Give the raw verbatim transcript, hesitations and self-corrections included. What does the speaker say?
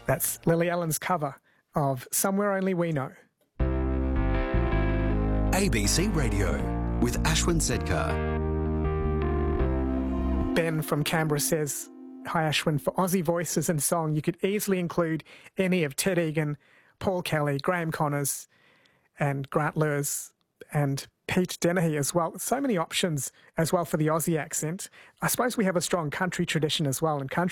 That's Lily Allen's cover of Somewhere Only We Know. A B C Radio with Ashwin Sedkar. Ben from Canberra says, hi Ashwin, for Aussie voices and song, you could easily include any of Ted Egan, Paul Kelly, Graham Connors and Grant Lewis and Pete Dennehy as well. So many options as well for the Aussie accent. I suppose we have a strong country tradition as well, and country